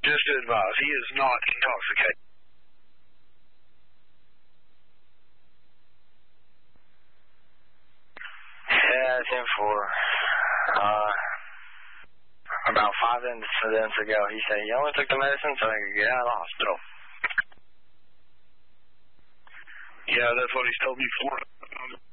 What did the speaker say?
Just to advise, he is not intoxicated. Yeah, 10-4. About 5 incidents ago, he said he only took the medicine so he could get out of the hospital. Yeah, that's what he's told me before.